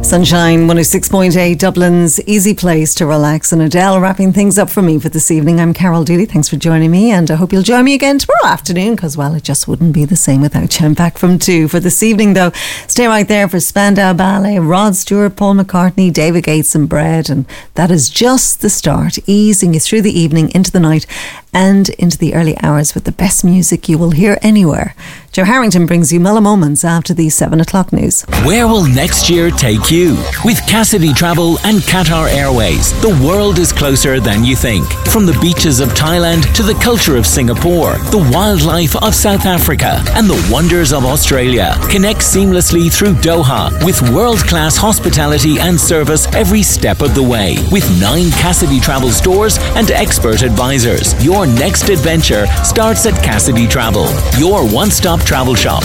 Sunshine 106.8, Dublin's easy place to relax. And Adele wrapping things up for me for this evening. I'm Carol Dooley. Thanks for joining me, and I hope you'll join me again tomorrow afternoon, because, well, it just wouldn't be the same without you. I'm back from 2 for this evening, though. Stay right there for Spandau Ballet, Rod Stewart, Paul McCartney, David Gates and Bread. And that is just the start, easing you through the evening, into the night and into the early hours with the best music you will hear anywhere. Joe Harrington brings you Mellow Moments after the 7 o'clock news. Where will next year take you? With Cassidy Travel and Qatar Airways, the world is closer than you think. From the beaches of Thailand to the culture of Singapore, the wildlife of South Africa, and the wonders of Australia. Connect seamlessly through Doha with world-class hospitality and service every step of the way. With 9 Cassidy Travel stores and expert advisors, your next adventure starts at Cassidy Travel, your one-stop travel shop.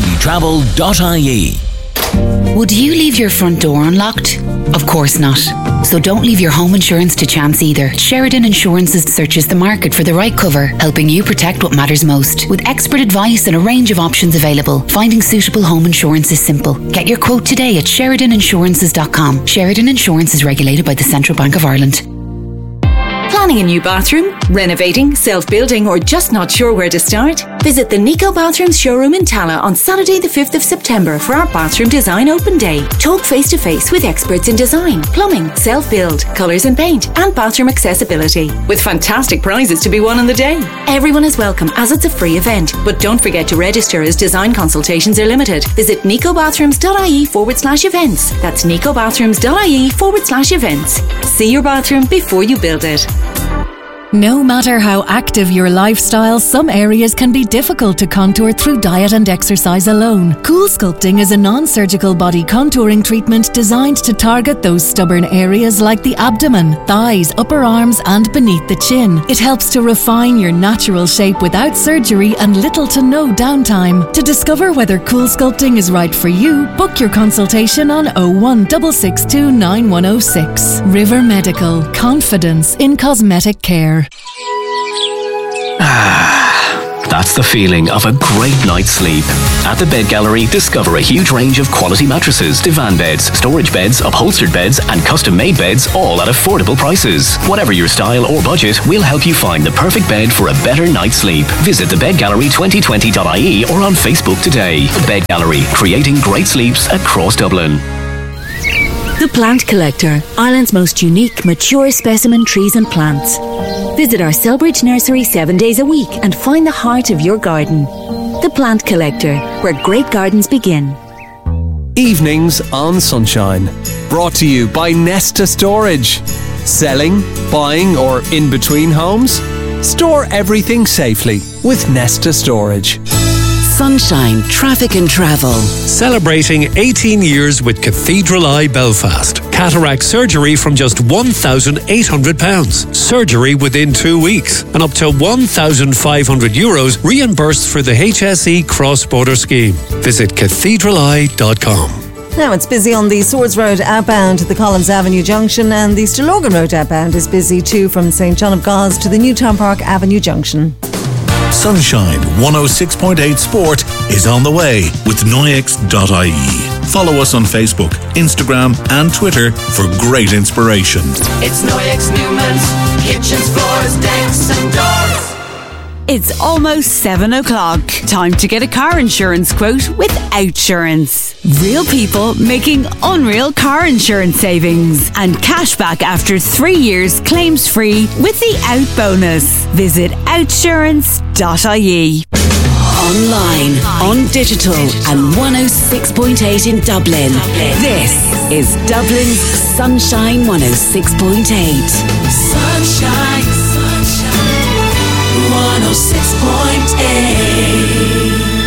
CassidyTravel.ie. Would you leave your front door unlocked? Of course not. So don't leave your home insurance to chance either. Sheridan Insurances searches the market for the right cover, helping you protect what matters most. With expert advice and a range of options available, finding suitable home insurance is simple. Get your quote today at SheridanInsurances.com. Sheridan Insurance is regulated by the Central Bank of Ireland. Planning a new bathroom, renovating, self-building, or just not sure where to start? Visit the Nico Bathrooms showroom in Tala on Saturday the 5th of September for our Bathroom Design Open Day. Talk face-to-face with experts in design, plumbing, self-build, colours and paint, and bathroom accessibility, with fantastic prizes to be won on the day. Everyone is welcome, as it's a free event, but don't forget to register, as design consultations are limited. Visit nicobathrooms.ie/events. That's nicobathrooms.ie/events. See your bathroom before you build it. No matter how active your lifestyle, some areas can be difficult to contour through diet and exercise alone. Cool Sculpting is a non-surgical body contouring treatment designed to target those stubborn areas like the abdomen, thighs, upper arms and beneath the chin. It helps to refine your natural shape without surgery and little to no downtime. To discover whether Cool Sculpting is right for you, book your consultation on 01662 9106. River Medical. Confidence in cosmetic care. That's the feeling of a great night's sleep. At the Bed Gallery, discover a huge range of quality mattresses, divan beds, storage beds, upholstered beds, and custom-made beds, all at affordable prices. Whatever your style or budget, we'll help you find the perfect bed for a better night's sleep. Visit thebedgallery2020.ie or on Facebook today. The Bed Gallery, creating great sleeps across Dublin. The Plant Collector, Ireland's most unique, mature specimen trees and plants. Visit our Selbridge nursery 7 days a week and find the heart of your garden. The Plant Collector, where great gardens begin. Evenings on Sunshine. Brought to you by Nesta Storage. Selling, buying or in between homes? Store everything safely with Nesta Storage. Sunshine Traffic and Travel. Celebrating 18 years with Cathedral Eye Belfast. Cataract surgery from just £1,800. Surgery within 2 weeks. And up to €1,500 reimbursed for the HSE cross-border scheme. Visit cathedraleye.com. Now it's busy on the Swords Road outbound to the Collins Avenue Junction, and the Stillorgan Road outbound is busy too from St John of Gauze to the Newtown Park Avenue Junction. Sunshine 106.8 Sport is on the way with Noyex.ie. Follow us on Facebook, Instagram and Twitter for great inspiration. It's Noyex Newman's kitchens, floors, decks and doors. It's almost 7 o'clock. Time to get a car insurance quote with Outsurance. Real people making unreal car insurance savings. And cashback after 3 years claims free with the Out bonus. Visit outsurance.ie. Online, on digital and 106.8 in Dublin. This is Dublin's Sunshine 106.8. Sunshine, sunshine, 106.8.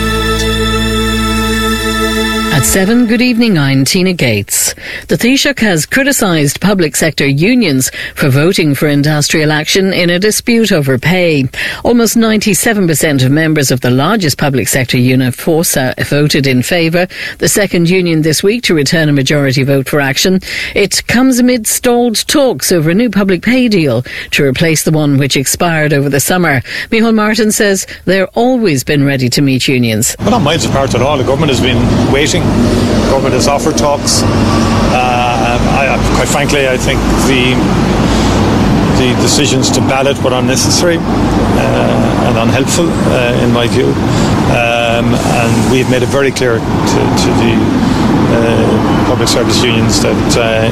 At 7, good evening, I'm Tina Gates. The Taoiseach has criticised public sector unions for voting for industrial action in a dispute over pay. Almost 97% of members of the largest public sector union, Forsa, voted in favour, the second union this week to return a majority vote for action. It comes amid stalled talks over a new public pay deal to replace the one which expired over the summer. Micheál Martin says they're always been ready to meet unions. We're not miles apart at all. The government has been waiting Government has offered talks. Quite frankly, I think the decisions to ballot were unnecessary and unhelpful, in my view. And we've made it very clear to the public service unions that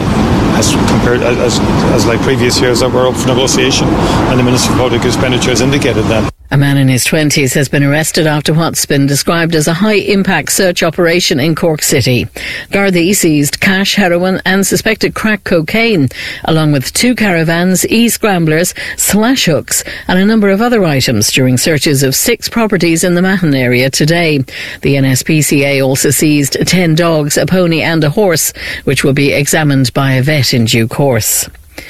as like previous years, that we're up for negotiation, and the Minister for Public Expenditure has indicated that. A man in his 20s has been arrested after what's been described as a high-impact search operation in Cork City. Gardaí seized cash, heroin and suspected crack cocaine, along with 2 caravans, e-scramblers, slash hooks and a number of other items during searches of 6 properties in the Mahon area today. The NSPCA also seized 10 dogs, a pony and a horse, which will be examined by a vet in due course.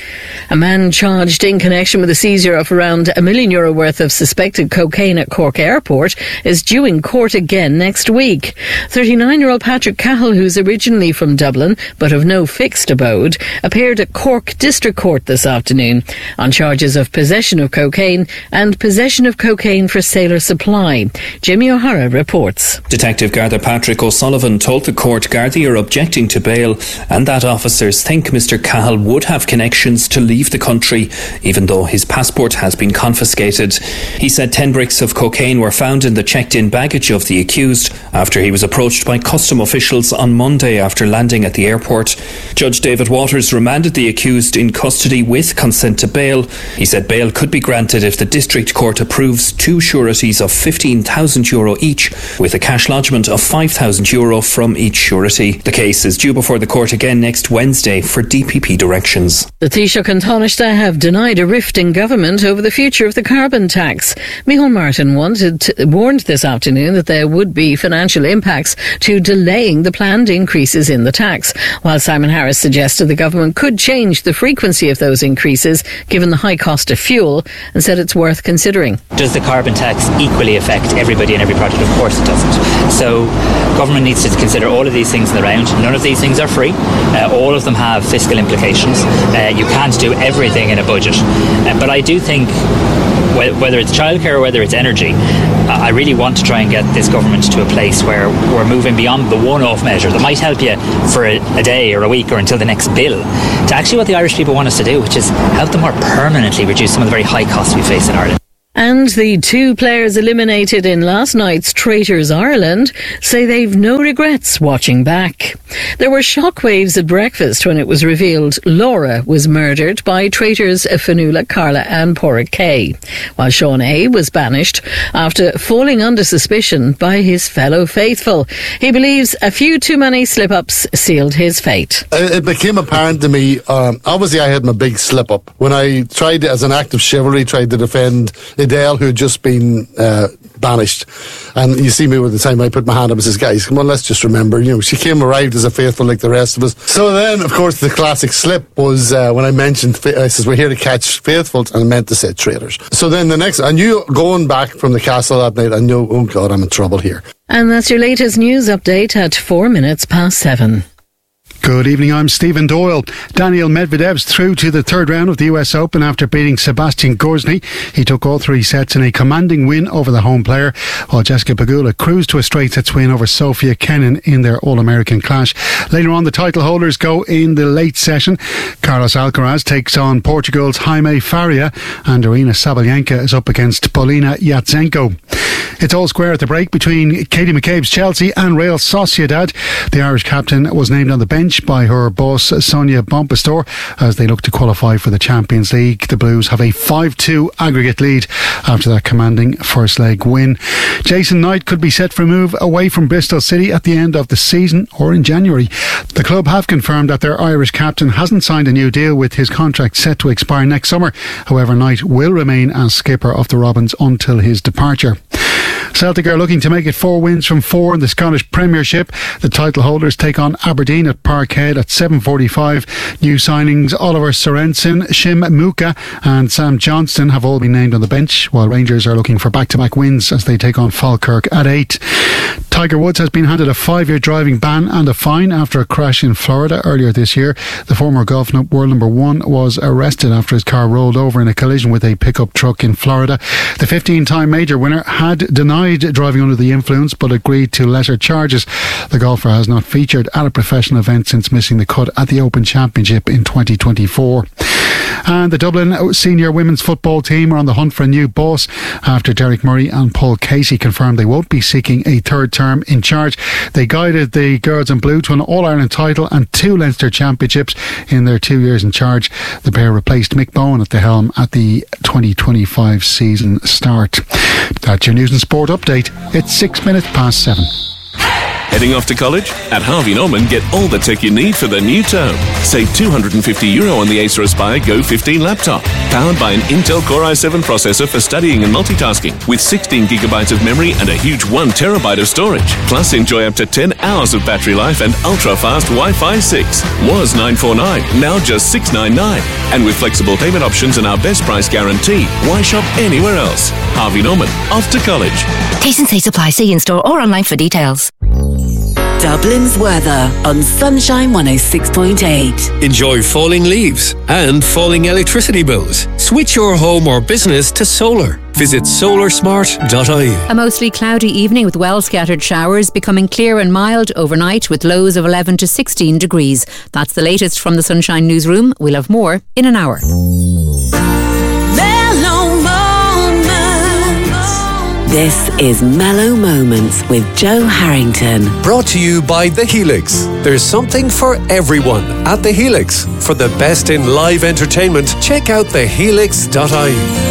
A man charged in connection with the seizure of around €1 million worth of suspected cocaine at Cork Airport is due in court again next week. 39-year-old Patrick Cahill, who's originally from Dublin but of no fixed abode, appeared at Cork District Court this afternoon on charges of possession of cocaine and possession of cocaine for sale or supply. Jimmy O'Hara reports. Detective Garda Patrick O'Sullivan told the court Gardaí are objecting to bail and that officers think Mr Cahill would have connections to leave the country, even though his passport has been confiscated. He said 10 bricks of cocaine were found in the checked-in baggage of the accused after he was approached by custom officials on Monday after landing at the airport. Judge David Waters remanded the accused in custody with consent to bail. He said bail could be granted if the district court approves 2 sureties of €15,000 each, with a cash lodgement of €5,000 from each surety. The case is due before the court again next Wednesday for DPP directions. The Taoiseach and Taoiseach have denied a rift in government over the future of the carbon tax. Micheál Martin warned this afternoon that there would be financial impacts to delaying the planned increases in the tax, while Simon Harris suggested the government could change the frequency of those increases given the high cost of fuel, and said it's worth considering. Does the carbon tax equally affect everybody and every project? Of course it doesn't. So government needs to consider all of these things in the round. None of these things are free. All of them have fiscal implications. You can't do everything in a budget. But I do think, whether it's childcare or whether it's energy, I really want to try and get this government to a place where we're moving beyond the one-off measure that might help you for a day or a week or until the next bill, to actually what the Irish people want us to do, which is help them more permanently reduce some of the very high costs we face in Ireland. And the 2 players eliminated in last night's Traitors Ireland say they've no regrets watching back. There were shockwaves at breakfast when it was revealed Laura was murdered by traitors Fionnuala, Carla and Pádraig Kay, while Sean A was banished after falling under suspicion by his fellow faithful. He believes a few too many slip-ups sealed his fate. It became apparent to me, obviously I had my big slip-up when I tried, as an act of chivalry, tried to defend Adele, who had just been banished. And you see me with the time I put my hand up and says, guys, come on, let's just remember, she arrived as a faithful like the rest of us. So then, of course, the classic slip was when I mentioned, I says, we're here to catch faithfuls, and I meant to say traitors. So then I knew going back from the castle that night, I knew, oh God, I'm in trouble here. And that's your latest news update at 7:04. Good evening, I'm Stephen Doyle. Daniil Medvedev's through to the 3rd round of the US Open after beating Sebastian Gorzny. He took all 3 sets in a commanding win over the home player, while Jessica Pegula cruised to a straight sets win over Sofia Kenin in their All-American clash. Later on, the title holders go in the late session. Carlos Alcaraz takes on Portugal's Jaime Faria, and Aryna Sabalenka is up against Polina Yatsenko. It's all square at the break between Katie McCabe's Chelsea and Real Sociedad. The Irish captain was named on the bench by her boss Sonia Bonpastor as they look to qualify for the Champions League. The Blues have a 5-2 aggregate lead after that commanding first leg win. Jason Knight could be set for a move away from Bristol City at the end of the season or in January. The club have confirmed that their Irish captain hasn't signed a new deal, with his contract set to expire next summer. However, Knight will remain as skipper of the Robins until his departure. Celtic are looking to make it 4 wins from 4 in the Scottish Premiership. The title holders take on Aberdeen at Parkhead at 7:45. New signings Oliver Sorensen, Shim Muka and Sam Johnston have all been named on the bench, while Rangers are looking for back-to-back wins as they take on Falkirk at 8. Tiger Woods has been handed a 5-year driving ban and a fine after a crash in Florida earlier this year. The former golf world number one was arrested after his car rolled over in a collision with a pickup truck in Florida. The 15-time major winner had denied driving under the influence but agreed to lesser charges. The golfer has not featured at a professional event since missing the cut at the Open Championship in 2024. And the Dublin senior women's football team are on the hunt for a new boss after Derek Murray and Paul Casey confirmed they won't be seeking a third term in charge. They guided the girls in blue to an All-Ireland title and 2 Leinster championships in their 2 years in charge. The pair replaced Mick Bowen at the helm at the 2025 season start. That's your news and sport update. It's 6 minutes past 7. Heading off to college? At Harvey Norman, get all the tech you need for the new term. Save €250 on the Acer Aspire Go 15 laptop. Powered by an Intel Core i7 processor for studying and multitasking, with 16GB of memory and a huge 1TB of storage. Plus, enjoy up to 10 hours of battery life and ultra-fast Wi-Fi 6. Was $949, now just $699. And with flexible payment options and our best price guarantee, why shop anywhere else? Harvey Norman, off to college. T&C supply. See in-store or online for details. Dublin's weather on Sunshine 106.8. Enjoy falling leaves and falling electricity bills. Switch your home or business to solar. Visit solarsmart.ie. A mostly cloudy evening with well-scattered showers, becoming clear and mild overnight with lows of 11 to 16 degrees. That's the latest from the Sunshine Newsroom. We'll have more in an hour. This is Mellow Moments with Joe Harrington. Brought to you by The Helix. There's something for everyone at The Helix. For the best in live entertainment, check out thehelix.ie.